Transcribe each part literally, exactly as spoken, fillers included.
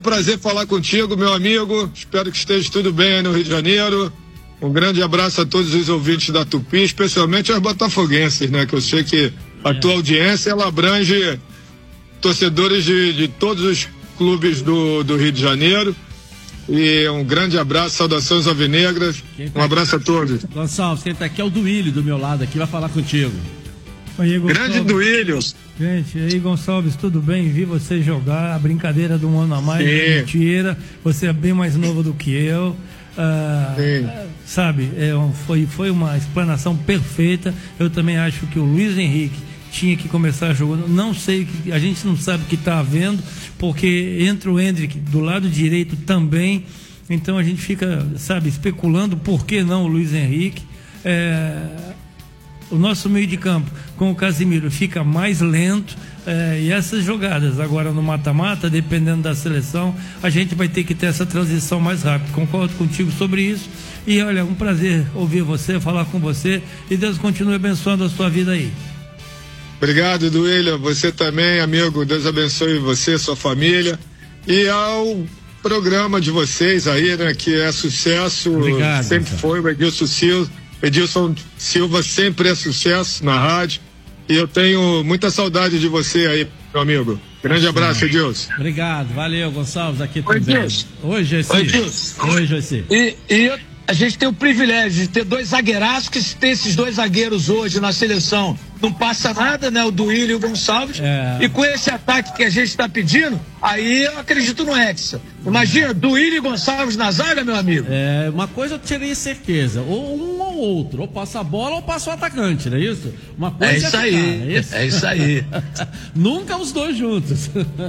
Prazer falar contigo, meu amigo. Espero que esteja tudo bem aí no Rio de Janeiro. Um grande abraço a todos os ouvintes da Tupi, especialmente aos botafoguenses, né? Que eu sei que a tua audiência, ela abrange torcedores de, de todos os clubes do, do Rio de Janeiro. E um grande abraço, saudações alvinegras. Tá um abraço aqui, a todos. Gonçalves, quem tá aqui é o Duílio do meu lado aqui, vai falar contigo. Aí, grande Duílio. Gente, aí Gonçalves, tudo bem? Vi você jogar, a brincadeira do um ano a mais, é mentira. Você é bem mais novo do que eu. Ah, sabe, é, foi, foi uma explanação perfeita. Eu também acho que o Luiz Henrique tinha que começar jogando. Não sei, a gente não sabe o que está havendo, porque entra o Hendrick do lado direito também. Então a gente fica, sabe, especulando por que não o Luiz Henrique. É, o nosso meio de campo com o Casimiro fica mais lento, é, e essas jogadas agora no mata-mata, dependendo da seleção, a gente vai ter que ter essa transição mais rápida. Concordo contigo sobre isso. E olha, um prazer ouvir você, falar com você, e Deus continue abençoando a sua vida aí. Obrigado, Duílio. Você também, amigo. Deus abençoe você, sua família. E ao programa de vocês aí, né, que é sucesso. Obrigado, sempre cara. Foi o Edilson Silva. Edilson Silva sempre é sucesso na rádio. E eu tenho muita saudade de você aí, meu amigo. Grande abraço, Edilson. Obrigado, valeu, Gonçalves, aqui Oi, também. Deus. Oi, Gessi. Oi, Deus. Oi, Gessi. E, e a gente tem o privilégio de ter dois zagueiraços, que se tem esses dois zagueiros hoje na seleção, não passa nada, né? O Duílio e o Gonçalves. É. E com esse ataque que a gente está pedindo, aí eu acredito no Hexa. Imagina, Duílio e Gonçalves na zaga, meu amigo. É, uma coisa eu teria certeza, ou um ou outro, ou passa a bola ou passa o atacante, não é isso? Uma coisa é isso é aí, é isso, é isso aí. Nunca os dois juntos.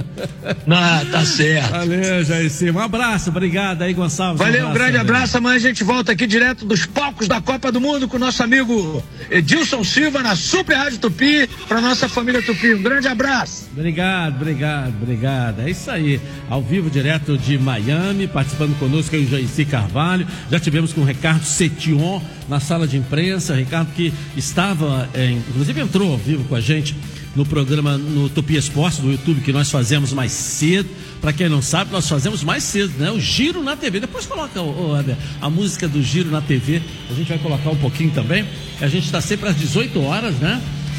Não, tá certo. Valeu, Jair. Um abraço, obrigado aí, Gonçalves. Valeu, um, um grande também. abraço. Amanhã a gente volta aqui direto dos palcos da Copa do Mundo com o nosso amigo Edilson Silva na Super Rádio Tupi, para nossa família Tupi. Um grande abraço. Obrigado, obrigado, obrigado. É isso aí. Ao vivo, direto de Miami, participando conosco aí o Jair Carvalho. Já tivemos com o Ricardo Setion na sala de imprensa. Ricardo que estava, é, inclusive entrou ao vivo com a gente no programa no Tupi Esportes, do YouTube, que nós fazemos mais cedo. Para quem não sabe, nós fazemos mais cedo, né? O Giro na T V. Depois coloca, oh, oh, a música do Giro na T V. A gente vai colocar um pouquinho também. A gente está sempre às dezoito horas, né?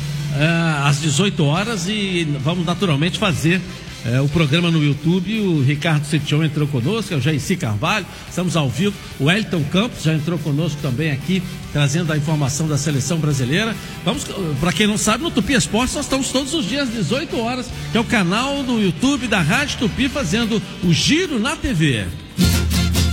É, às dezoito horas, e vamos naturalmente fazer é, o programa no YouTube. O Ricardo Setion entrou conosco, é o Jair Carvalho, estamos ao vivo. O Elton Campos já entrou conosco também aqui, trazendo a informação da seleção brasileira. Vamos, para quem não sabe, no Tupi Esportes nós estamos todos os dias às dezoito horas, que é o canal do YouTube da Rádio Tupi, fazendo o Giro na T V.